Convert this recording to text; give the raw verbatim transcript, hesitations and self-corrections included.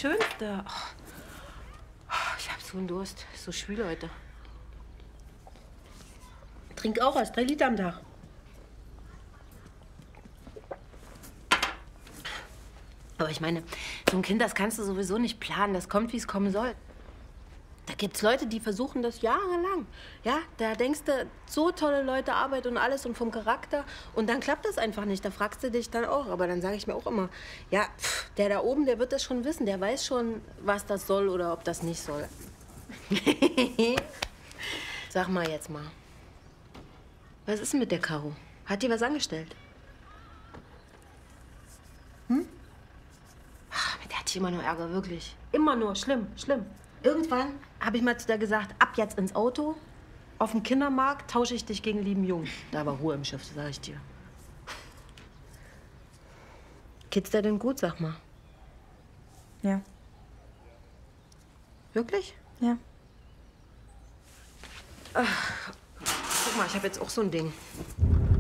Schönste. Oh, ich hab so einen Durst. So schwül heute. Trink auch was. Drei Liter am Tag. Aber ich meine, so ein Kind, das kannst du sowieso nicht planen. Das kommt, wie es kommen soll. Da gibt's Leute, die versuchen das jahrelang. Ja, da denkst du, so tolle Leute, Arbeit und alles und vom Charakter. Und dann klappt das einfach nicht. Da fragst du dich dann auch. Aber dann sage ich mir auch immer, ja, pff, der da oben, der wird das schon wissen. Der weiß schon, was das soll oder ob das nicht soll. Sag mal jetzt mal. Was ist denn mit der Caro? Hat die was angestellt? Hm? Ach, mit der hatte ich immer nur Ärger, wirklich. Immer nur. Schlimm, schlimm. Irgendwann habe ich mal zu der gesagt, ab jetzt ins Auto, auf dem Kindermarkt tausche ich dich gegen lieben Jungen. Da war Ruhe im Schiff, sag ich dir. Geht's dir denn gut, sag mal? Ja. Wirklich? Ja. Ach, guck mal, ich habe jetzt auch so ein Ding.